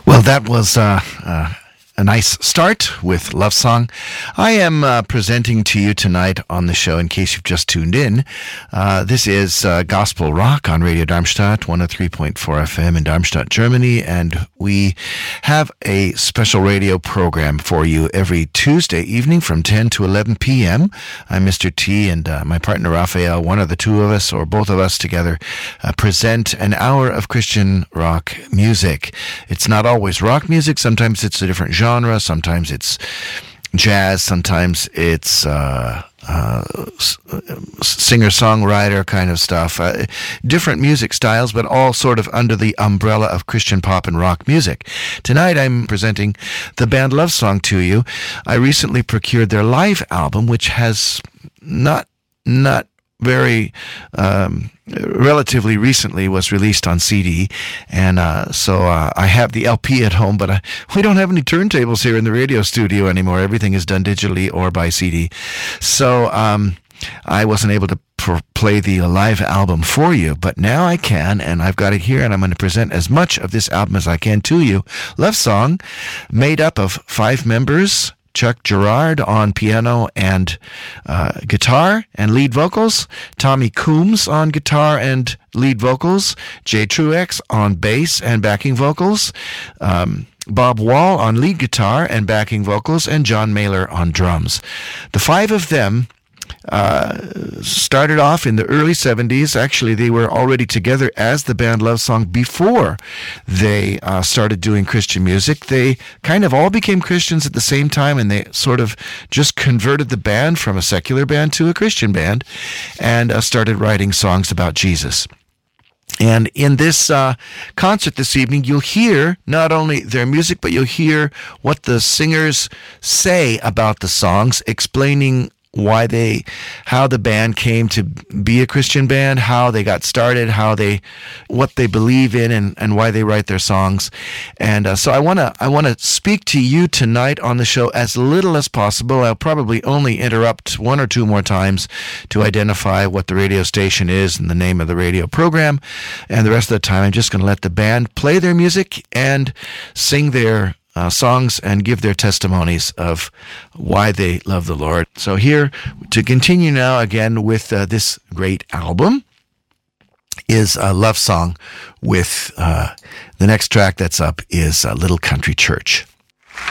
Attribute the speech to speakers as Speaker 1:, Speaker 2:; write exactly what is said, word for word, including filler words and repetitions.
Speaker 1: Well, that was uh, uh, a nice start with Love Song. I am uh, presenting to you tonight on the show, in case you've just tuned in. Uh, this is uh, Gospel Rock on Radio Darmstadt, one oh three point four F M in Darmstadt, Germany, and we have a special radio program for you every Tuesday evening from ten to eleven p.m. I'm Mister T, and uh, my partner Raphael, one of the two of us, or both of us together, uh, present an hour of Christian rock music. It's not always rock music. Sometimes it's a different genre. Sometimes it's jazz. Sometimes it's uh, uh, singer-songwriter kind of stuff. Uh, different music styles, but all sort of under the umbrella of Christian pop and rock music. Tonight I'm presenting the band Love Song to you. I recently procured their live album, which has not not very um, relatively recently was released on C D, and uh, so uh, I have the L P at home, but I, we don't have any turntables here in the radio studio anymore. Everything is done digitally or by C D, so um, I wasn't able to pr- play the live album for you, but now I can, and I've got it here, and I'm going to present as much of this album as I can to you. Love Song, made up of five members: Chuck Girard on piano and uh, guitar and lead vocals, Tommy Coombs on guitar and lead vocals, Jay Truex on bass and backing vocals, um, Bob Wall on lead guitar and backing vocals, and John Mailer on drums. The five of them uh, started off in the early seventies. Actually, they were already together as the band Love Song before they uh, started doing Christian music. They kind of all became Christians at the same time, and they sort of just converted the band from a secular band to a Christian band, and uh, started writing songs about Jesus. And in this uh, concert this evening, you'll hear not only their music, but you'll hear what the singers say about the songs, explaining why they, how the band came to be a Christian band, how they got started, how they, what they believe in, and, and why they write their songs. And uh, so I want to I want to speak to you tonight on the show as little as possible. I'll probably only interrupt one or two more times to identify what the radio station is and the name of the radio program. And the rest of the time, I'm just going to let the band play their music and sing their Uh, songs and give their testimonies of why they love the Lord. So here, to continue now again with uh, this great album, is a Love Song with uh, the next track that's up is uh, Little Country Church.